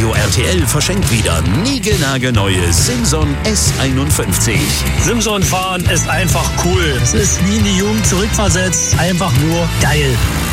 Radio RTL verschenkt wieder niegelnagelneue Simson S51. Simson fahren ist einfach cool. Es ist wie in die Jugend zurückversetzt. Einfach nur geil.